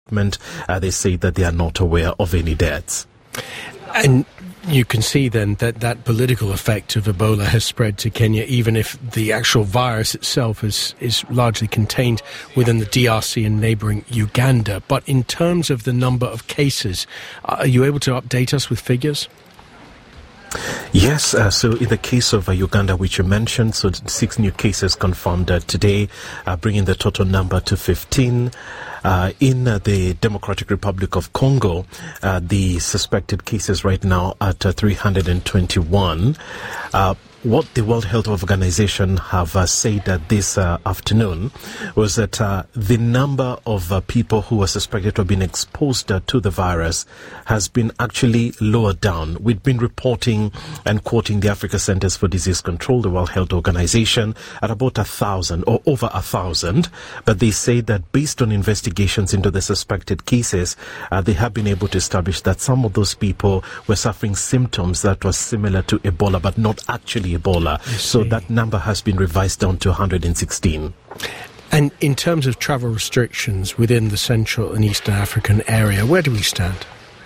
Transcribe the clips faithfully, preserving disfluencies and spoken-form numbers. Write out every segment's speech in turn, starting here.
statement, uh, they say that they are not aware of any deaths. And you can see then that that political effect of Ebola has spread to Kenya, even if the actual virus itself is, is largely contained within the D R C and neighbouring Uganda. But in terms of the number of cases, are you able to update us with figures? Yes, uh, so in the case of uh, Uganda, which you mentioned, so six new cases confirmed uh, today, uh, bringing the total number to fifteen. Uh, in uh, the Democratic Republic of Congo, uh, the suspected cases right now at uh, three hundred twenty-one. Uh, What the World Health Organization have uh, said uh, this uh, afternoon was that uh, the number of uh, people who are suspected to have been exposed uh, to the virus has been actually lowered down. We've been reporting and quoting the Africa Centers for Disease Control, the World Health Organization, at about a thousand or over a thousand. But they say that based on investigations into the suspected cases, uh, they have been able to establish that some of those people were suffering symptoms that were similar to Ebola, but not actually Ebola. So that number has been revised down to one hundred sixteen. And in terms of travel restrictions within the Central and Eastern African area, where do we stand?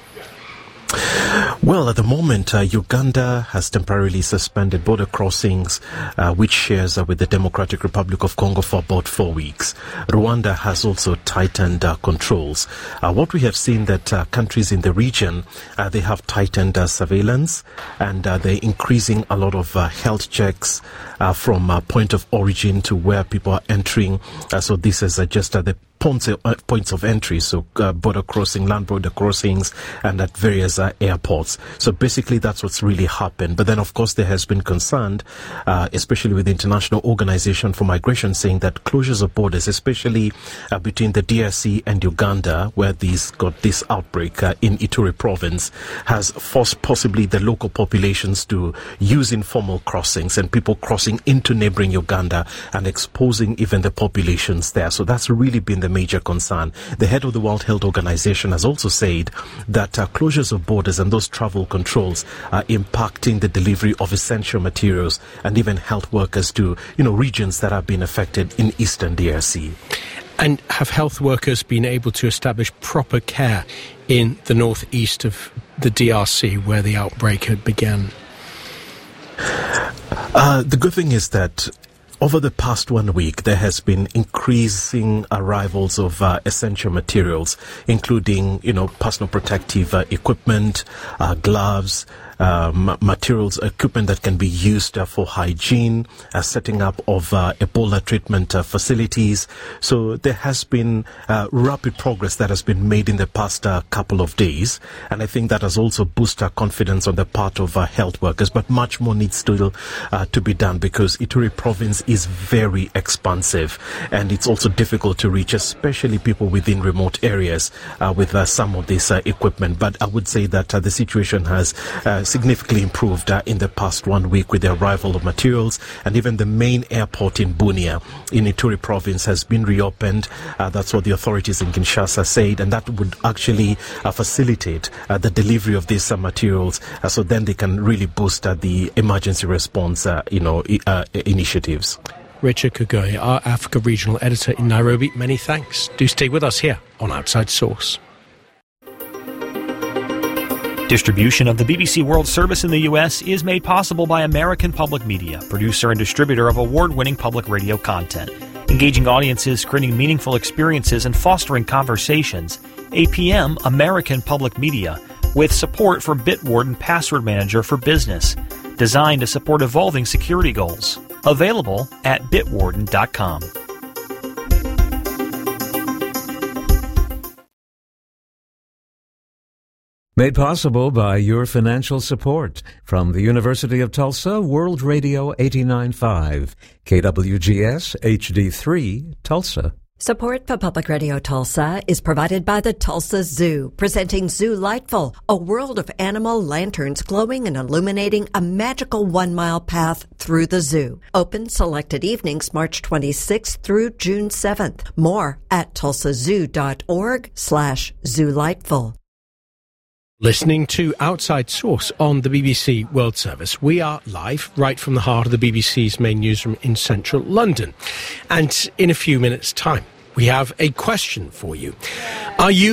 Well, at the moment, uh, Uganda has temporarily suspended border crossings, uh, which shares uh, with the Democratic Republic of Congo for about four weeks. Rwanda has also tightened uh, controls. Uh, what we have seen that uh, countries in the region, uh, they have tightened uh, surveillance, and uh, they're increasing a lot of uh, health checks uh, from uh, point of origin to where people are entering. Uh, so this is uh, just uh, the Points of, uh, points of entry, so uh, border crossing, land border crossings, and at various uh, airports. So basically that's what's really happened. But then, of course, there has been concern, uh, especially with the International Organization for Migration, saying that closures of borders, especially uh, between the D R C and Uganda, where these got this outbreak uh, in Ituri province, has forced possibly the local populations to use informal crossings and people crossing into neighboring Uganda and exposing even the populations there. So that's really been the major concern. The head of the World Health Organization has also said that uh, closures of borders and those travel controls are impacting the delivery of essential materials and even health workers to, you know, regions that have been affected in eastern D R C. And have health workers been able to establish proper care in the northeast of the D R C where the outbreak had begun? Uh, the good thing is that over the past one week, there has been increasing arrivals of uh, essential materials, including, you know, personal protective uh, equipment, uh, gloves, um, materials, equipment that can be used uh, for hygiene, uh, setting up of uh, Ebola treatment uh, facilities. So there has been uh, rapid progress that has been made in the past uh, couple of days. And I think that has also boosted confidence on the part of uh, health workers. But much more needs still uh, to be done, because Ituri province is very expansive and it's also difficult to reach, especially people within remote areas uh, with uh, some of this uh, equipment. But I would say that uh, the situation has uh, significantly improved uh, in the past one week with the arrival of materials, and even the main airport in Bunia in Ituri province has been reopened. Uh, that's what the authorities in Kinshasa said, and that would actually uh, facilitate uh, the delivery of these uh, materials, uh, so then they can really boost uh, the emergency response uh, you know, uh, initiatives. Richard Kagoye, our Africa Regional Editor in Nairobi, many thanks. Do stay with us here on Outside Source. Distribution of the B B C World Service in the U S is made possible by American Public Media, producer and distributor of award-winning public radio content. Engaging audiences, creating meaningful experiences, and fostering conversations. A P M American Public Media, with support for Bitwarden Password Manager for Business, designed to support evolving security goals. Available at bitwarden dot com. Made possible by your financial support from the University of Tulsa, World Radio eighty-nine point five, K W G S H D three, Tulsa. Support for Public Radio Tulsa is provided by the Tulsa Zoo, presenting Zoo Lightful, a world of animal lanterns glowing and illuminating a magical one-mile path through the zoo. Open selected evenings March twenty-sixth through June seventh. More at tulsazoo.org slash zoolightful. Listening to Outside Source on the B B C World Service. We are live right from the heart of the B B C's main newsroom in central London. And in a few minutes' time, we have a question for you. Are you